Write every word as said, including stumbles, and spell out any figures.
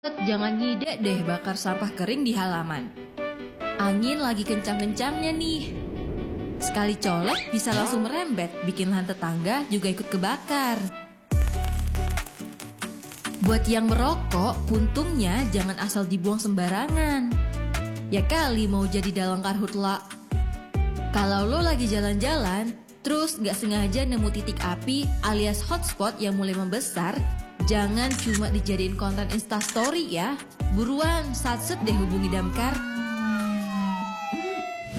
Jangan ngide deh bakar sampah kering di halaman. Angin lagi kencang-kencangnya nih. Sekali colek bisa langsung merembet, bikin lahan tetangga juga ikut kebakar. Buat yang merokok, puntungnya jangan asal dibuang sembarangan. Ya kali mau jadi dalang karhutla. Kalau lo lagi jalan-jalan, terus gak sengaja nemu titik api alias hotspot yang mulai membesar, jangan cuma dijadiin konten instastory ya. Buruan, satset deh hubungi damkar.